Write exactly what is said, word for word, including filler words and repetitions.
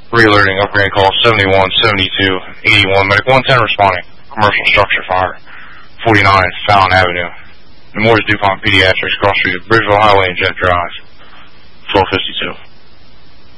Re-alerting, upgrade call seventy-one, seventy-two, eighty-one, Medic one ten responding. Commercial structure fire. forty-nine, Fallon Avenue. Nemours DuPont Pediatrics, cross street of Bridgeville Highway and Jet Drive. twelve fifty-two.